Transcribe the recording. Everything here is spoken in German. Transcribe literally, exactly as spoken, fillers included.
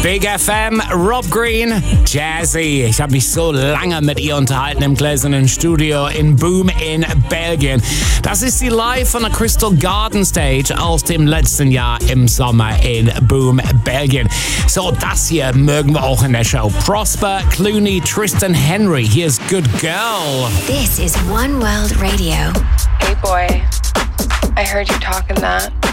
Big F M, Rob Green, Jazzy. Ich habe mich so lange mit ihr unterhalten im gläsernen Studio in Boom in Belgien. Das ist die live von der Crystal Garden Stage aus dem letzten Jahr im Sommer in Boom, Belgien. So, das hier mögen wir auch in der Show. Prosper Clooney, Tristan Henry. Here's Good Girl. This is One World Radio. Hey boy, I heard you talking that.